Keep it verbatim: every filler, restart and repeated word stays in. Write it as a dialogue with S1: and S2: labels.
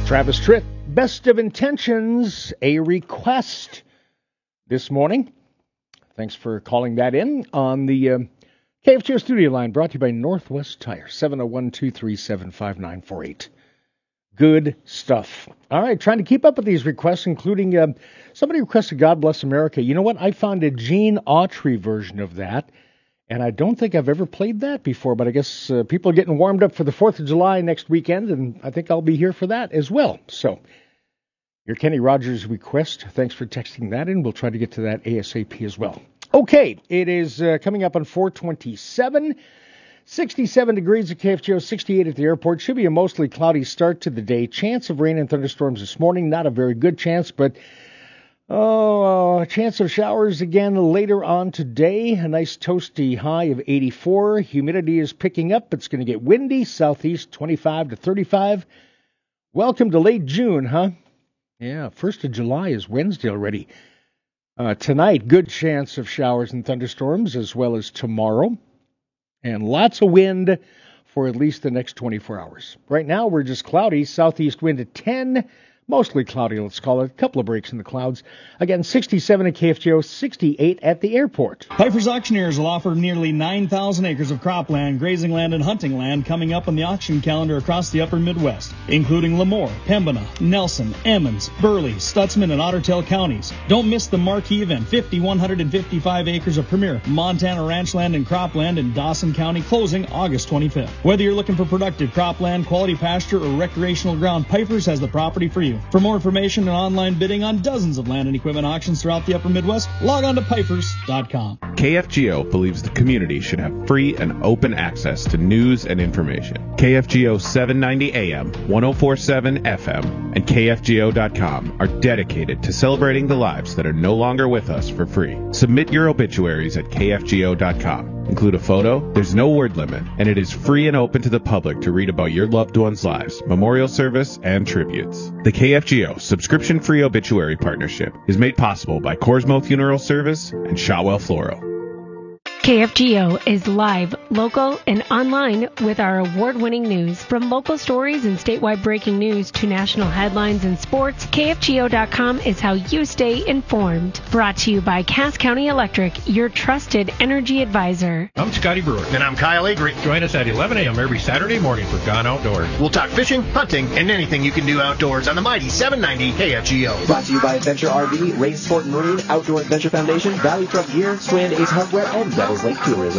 S1: Travis Tritt, Best of Intentions, a request this morning. Thanks for calling that in on the uh, K F G O studio line, brought to you by Northwest Tire, seven oh one, two three seven, five nine four eight. Good stuff. All right, trying to keep up with these requests, including uh, somebody requested God Bless America. You know what? I found a Gene Autry version of that, and I don't think I've ever played that before, but I guess uh, people are getting warmed up for the fourth of July next weekend, and I think I'll be here for that as well. So, your Kenny Rogers request, thanks for texting that in. We'll try to get to that ASAP as well. Okay, it is uh, coming up on four twenty-seven. sixty-seven degrees at K F G O, sixty-eight at the airport. Should be a mostly cloudy start to the day. Chance of rain and thunderstorms this morning. Not a very good chance, but oh, a chance of showers again later on today. A nice toasty high of eighty-four. Humidity is picking up. It's going to get windy. Southeast twenty-five to thirty-five. Welcome to late June, huh? Yeah, first of July is Wednesday already. Uh, tonight, good chance of showers and thunderstorms, as well as tomorrow. And lots of wind for at least the next twenty-four hours. Right now, we're just cloudy. Southeast wind at ten. Mostly cloudy, let's call it. A couple of breaks in the clouds. Again, sixty-seven at K F G O, sixty-eight at the airport.
S2: Piper's Auctioneers will offer nearly nine thousand acres of cropland, grazing land, and hunting land coming up on the auction calendar across the upper Midwest, including Lemoore, Pembina, Nelson, Emmons, Burley, Stutzman, and Otter Tail counties. Don't miss the marquee event, five thousand one hundred fifty-five acres of premier Montana ranch land and cropland in Dawson County, closing August twenty-fifth. Whether you're looking for productive cropland, quality pasture, or recreational ground, Piper's has the property for you. For more information and online bidding on dozens of land and equipment auctions throughout the upper Midwest, log on to pipers dot com.
S3: K F G O believes the community should have free and open access to news and information. K F G O seven ninety A M, ten forty-seven F M, and K F G O dot com are dedicated to celebrating the lives that are no longer with us for free. Submit your obituaries at K F G O dot com. Include a photo, there's no word limit, and it is free and open to the public to read about your loved ones' lives, memorial service, and tributes. The K F G O subscription-free obituary partnership is made possible by Corsmo Funeral Service and Shotwell Floral.
S4: K F G O is live, local, and online with our award-winning news. From local stories and statewide breaking news to national headlines and sports, K F G O dot com is how you stay informed. Brought to you by Cass County Electric, your trusted energy advisor.
S5: I'm Scotty Brewer.
S6: And I'm Kyle Avery.
S5: Join us at eleven A M every Saturday morning for Gone Outdoors.
S6: We'll talk fishing, hunting, and anything you can do outdoors on the mighty seven ninety K F G O.
S7: Brought to you by Adventure R V, Race Sport and Marine, Outdoor Adventure Foundation, Valley Truck Gear, Strand Ace Hardware, and Devils Lake Tourism.